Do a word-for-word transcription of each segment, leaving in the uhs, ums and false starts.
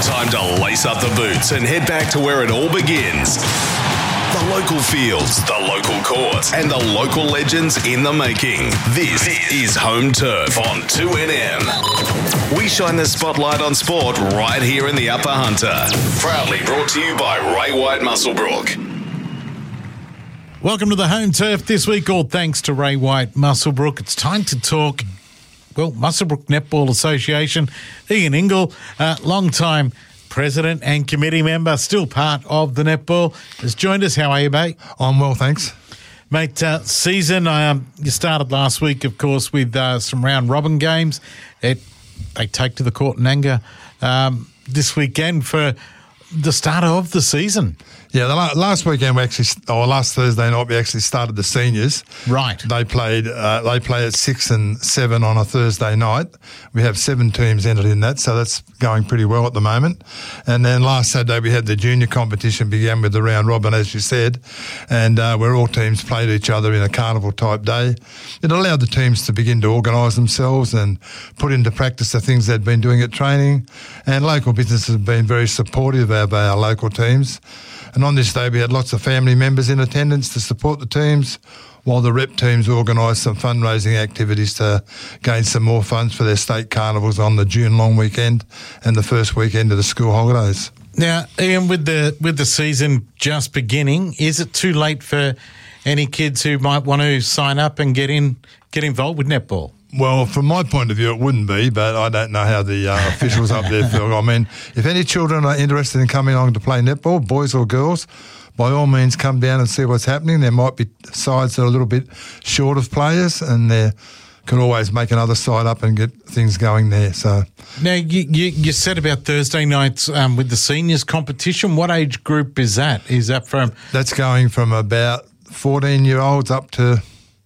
Time to lace up the boots and head back to where it all begins. The local fields, the local court, and the local legends in the making. This is Home Turf on two N M. We shine the spotlight on sport right here in the Upper Hunter. Proudly brought to you by Ray White Muswellbrook. Welcome to the Home Turf this week, all thanks to Ray White Muswellbrook. It's time to talk, well, Muswellbrook Netball Association. Ian Ingle, uh, long-time president and committee member, still part of the netball, has joined us. How are you, mate? I'm well, thanks. Mate, uh, season, um, you started last week, of course, with uh, some round-robin games. It, they take to the court in anger um, this weekend for the start of the season. Yeah, the la- last weekend we actually, or last Thursday night we actually started the seniors. Right. They played. Uh, they play at six and seven on a Thursday night. We have seven teams entered in that, so that's going pretty well at the moment. And then last Saturday we had the junior competition, began with the round robin, as you said, and uh, where all teams played each other in a carnival type day. It allowed the teams to begin to organise themselves and put into practice the things they'd been doing at training. And local businesses have been very supportive of our local teams. And on this day, we had lots of family members in attendance to support the teams, while the rep teams organised some fundraising activities to gain some more funds for their state carnivals on the June long weekend and the first weekend of the school holidays. Now, Ian, with the with the season just beginning, is it too late for any kids who might want to sign up and get in get involved with netball? Well, from my point of view, it wouldn't be, but I don't know how the uh, officials up there feel. I mean, if any children are interested in coming along to play netball, boys or girls, by all means come down and see what's happening. There might be sides that are a little bit short of players, and they can always make another side up and get things going there. So now, you, you, you said about Thursday nights um, with the seniors competition. What age group is that? Is that from? That's going from about fourteen-year-olds up to...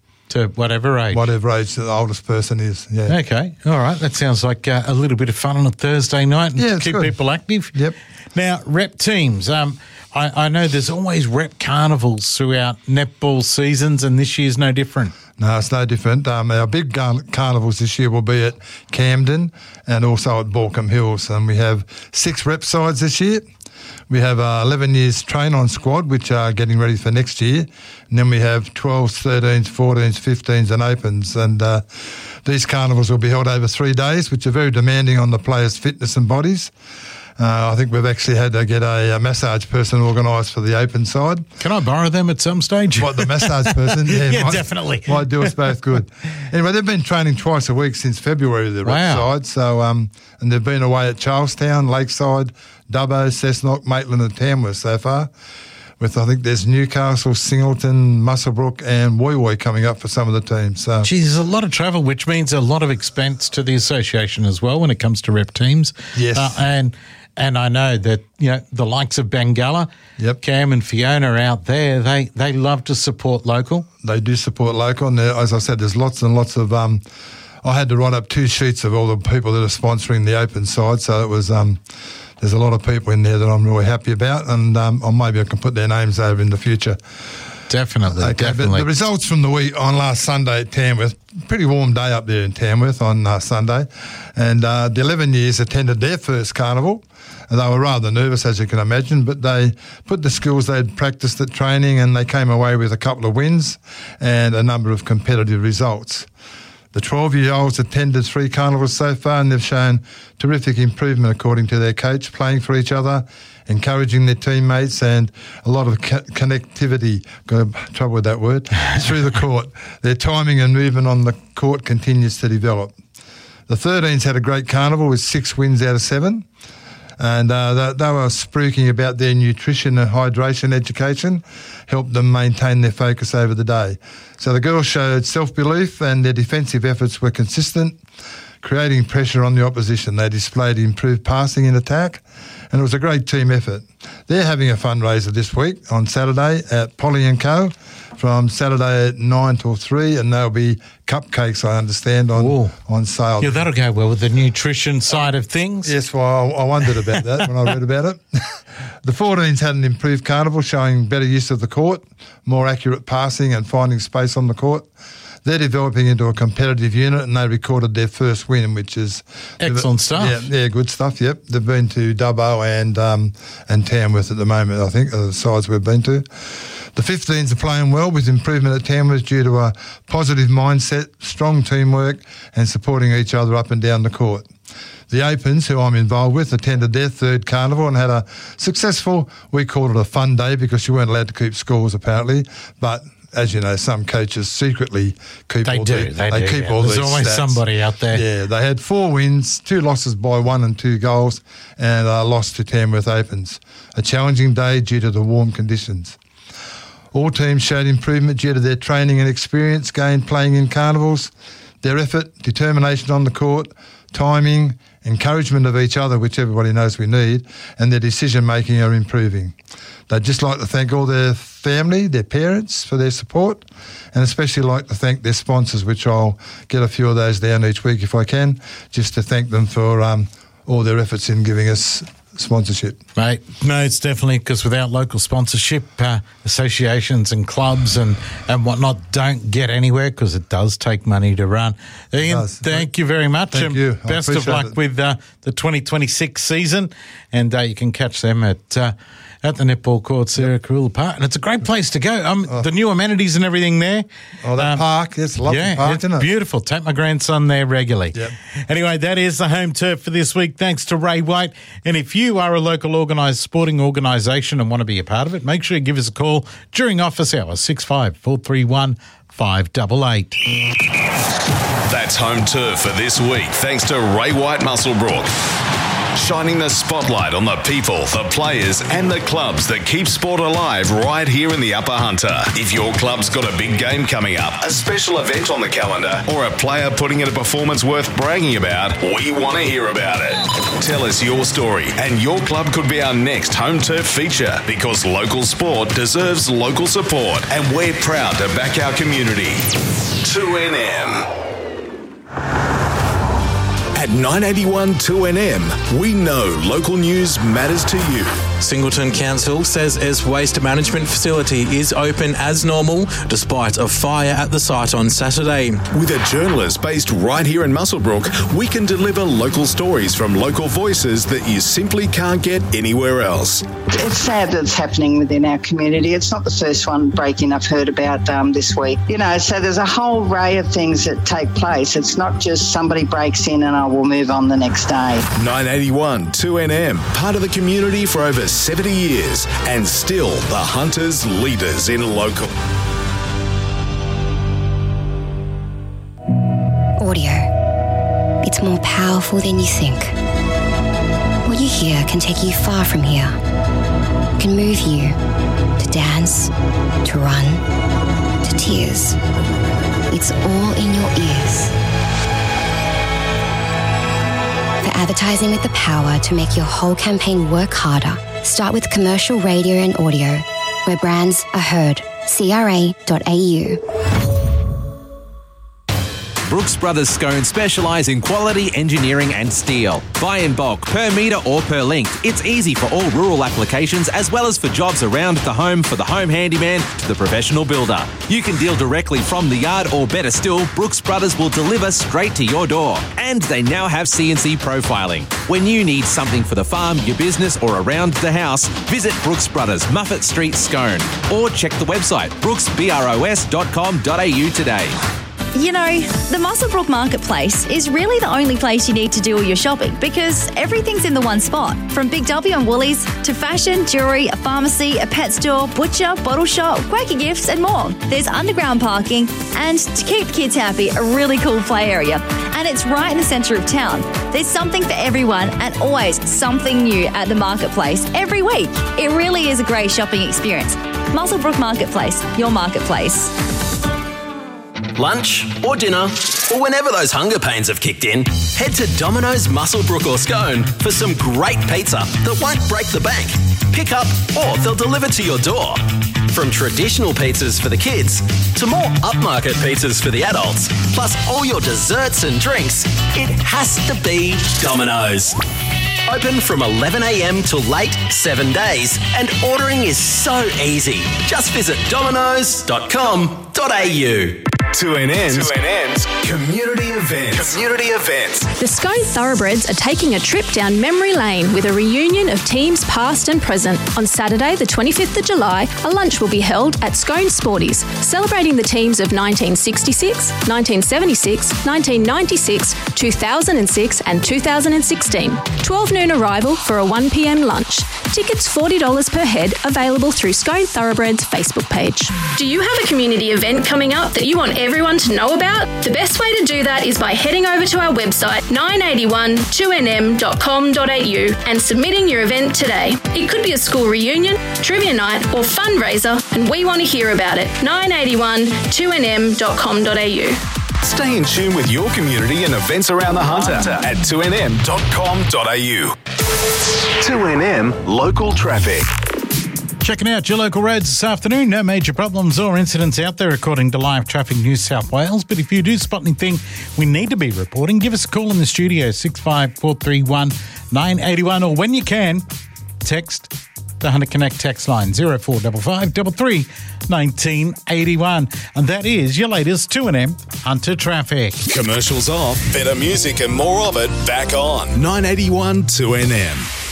To whatever age. Whatever age the oldest person is, yeah. Okay, all right. That sounds like uh, a little bit of fun on a Thursday night and yeah, to keep good. people active. Yep. Now, rep teams. Um, I, I know there's always rep carnivals throughout netball seasons, and this year's no different. No, it's no different. Um, our big car- carnivals this year will be at Camden and also at Balcombe Hills, and we have six rep sides this year. We have uh, eleven years train-on squad, which are getting ready for next year. And then we have twelves, thirteens, fourteens, fifteens and opens. And uh, these carnivals will be held over three days, which are very demanding on the players' fitness and bodies. Uh, I think we've actually had to get a, a massage person organised for the open side. Can I borrow them at some stage? What, the massage person? Yeah, yeah might, definitely. Might do us both good. Anyway, they've been training twice a week since February, the rep Wow. side. So, um, and they've been away at Charlestown, Lakeside, Dubbo, Cessnock, Maitland and Tamworth so far. With, I think there's Newcastle, Singleton, Muswellbrook and Woy Woy coming up for some of the teams. So, Geez, there's a lot of travel, which means a lot of expense to the association as well when it comes to rep teams. Yes. Uh, and and I know that, you know, the likes of Bangala, Yep. Cam and Fiona are out there. They they love to support local. they do support local. And there, as I said, there's lots and lots of... Um, I had to write up two sheets of all the people that are sponsoring the open side. So it was... Um, There's a lot of people in there that I'm really happy about, and um, or maybe I can put their names over in the future. Definitely, Okay, definitely. but the results from the week on last Sunday at Tamworth, pretty warm day up there in Tamworth on uh, Sunday, and uh, the eleven years attended their first carnival, and they were rather nervous, as you can imagine, but they put the skills they'd practiced at training, and they came away with a couple of wins and a number of competitive results. The twelve-year-olds attended three carnivals so far, and they've shown terrific improvement according to their coach, playing for each other, encouraging their teammates, and a lot of co- connectivity, got trouble with that word, through the court. Their timing and movement on the court continues to develop. The thirteens had a great carnival with six wins out of seven. And uh, they, they were spruiking about their nutrition and hydration education, helped them maintain their focus over the day. So the girls showed self-belief and their defensive efforts were consistent, creating pressure on the opposition. They displayed improved passing in attack, and it was a great team effort. They're having a fundraiser this week on Saturday at Polly and Co. from Saturday at nine till three, and there'll be cupcakes, I understand, on Ooh. on sale. Yeah, that'll go well with the nutrition side of things. Yes, well, I, I wondered about that when I read about it. The fourteens had an improved carnival, showing better use of the court, more accurate passing and finding space on the court. they're developing into a competitive unit, and they recorded their first win, which is excellent stuff. Yeah, yeah, good stuff. Yep, they've been to Dubbo and um, and Tamworth at the moment. I think are the sides we've been to. The fifteens are playing well with improvement at Tamworth due to a positive mindset, strong teamwork, and supporting each other up and down the court. The Opens, who I'm involved with, attended their third carnival and had a successful, we called it a fun day because you weren't allowed to keep scores apparently, but as you know, some coaches secretly keep they all do, the, they, they do, keep yeah. all There's these always stats. somebody out there. Yeah, they had four wins, two losses by one and two goals, and a loss to Tamworth Opens. A challenging day due to the warm conditions. All teams showed improvement due to their training and experience gained playing in carnivals, their effort, determination on the court, timing, encouragement of each other, which everybody knows we need, and their decision-making are improving. They'd just like to thank all their family, their parents for their support, and especially like to thank their sponsors, which I'll get a few of those down each week if I can, just to thank them for um, all their efforts in giving us sponsorship. Mate, no, it's definitely because without local sponsorship, uh, associations and clubs and, and whatnot don't get anywhere because it does take money to run. Ian, thank you very much. Thank and you. I best of luck it. with uh, the twenty twenty-six season, and uh, you can catch them at uh, at the netball courts there at Karula Park. And it's a great place to go. Um, oh. The new amenities and everything there. Oh, that um, park, it's a lovely yeah, park, it's isn't it? Beautiful. Take my grandson there regularly. Yep. Anyway, that is the home turf for this week. Thanks to Ray White. And if you are a local organised sporting organisation and want to be a part of it, make sure you give us a call during office hours, six five four three one five eight eight. That's home turf for this week, thanks to Ray White Muswellbrook. Shining the spotlight on the people, the players and the clubs that keep sport alive right here in the Upper Hunter. If your club's got a big game coming up, a special event on the calendar, or a player putting in a performance worth bragging about, we want to hear about it. Tell us your story and your club could be our next home turf feature because local sport deserves local support and we're proud to back our community. two N M. At nine eighty-one two N M, we know local news matters to you. Singleton Council says its waste management facility is open as normal despite a fire at the site on Saturday. With a journalist based right here in Muswellbrook, we can deliver local stories from local voices that you simply can't get anywhere else. It's sad that it's happening within our community. It's not the first one break-in I've heard about um, this week. You know, so there's a whole array of things that take place. It's not just somebody breaks in and I will move on the next day. nine eighty-one two N M, part of the community for over seventy years and still the Hunters' leaders in local. Audio. It's more powerful than you think. What you hear can take you far from here. It can move you to dance, to run, to tears. It's all in your ears. For advertising with the power to make your whole campaign work harder, start with commercial radio and audio, where brands are heard. C R A dot A U. Brooks Brothers Scone specialise in quality engineering and steel. Buy in bulk, per metre or per length. It's easy for all rural applications as well as for jobs around the home for the home handyman to the professional builder. You can deal directly from the yard or better still, Brooks Brothers will deliver straight to your door. And they now have C N C profiling. When you need something for the farm, your business or around the house, visit Brooks Brothers, Muffet Street, Scone. Or check the website brooks bros dot com dot a u today. You know, the Muswellbrook Marketplace is really the only place you need to do all your shopping because everything's in the one spot. From Big W and Woolies to fashion, jewellery, a pharmacy, a pet store, butcher, bottle shop, Quaker Gifts and more. There's underground parking and, to keep the kids happy, a really cool play area. And it's right in the centre of town. There's something for everyone and always something new at the Marketplace every week. It really is a great shopping experience. Muswellbrook Marketplace, your marketplace. Lunch or dinner, or whenever those hunger pains have kicked in, head to Domino's, Muswellbrook or Scone for some great pizza that won't break the bank. Pick up or they'll deliver to your door. From traditional pizzas for the kids to more upmarket pizzas for the adults, plus all your desserts and drinks, it has to be Domino's. Open from eleven a m till late, seven days, and ordering is so easy. Just visit domino's dot com dot a u. two N M's, two N M's community events. Community events. The Scone Thoroughbreds are taking a trip down memory lane with a reunion of teams past and present. On Saturday, the twenty-fifth of July, a lunch will be held at Scone Sporties, celebrating the teams of nineteen sixty-six, nineteen seventy-six, nineteen ninety-six, two thousand six and two thousand sixteen. twelve noon arrival for a one p m lunch. Tickets forty dollars per head, available through Scone Thoroughbreds Facebook page. Do you have a community event coming up that you want everyone to know about? The best way to do that is by heading over to our website nine eighty-one two N M dot com dot a u and submitting your event today. It could be a school reunion, trivia night or fundraiser, and we want to hear about it. nine eighty-one two N M dot com dot a u. Stay in tune with your community and events around the Hunter at two N M dot com dot a u. two N M Local Traffic. Checking out your local roads this afternoon. No major problems or incidents out there according to Live Traffic New South Wales. But if you do spot anything we need to be reporting, give us a call in the studio, six five four three one nine eight one, or when you can, text the Hunter Connect text line zero four five five three three nineteen eighty-one. And that is your latest two N M Hunter Traffic. Commercials off, better music and more of it back on. nine eighty-one two N M.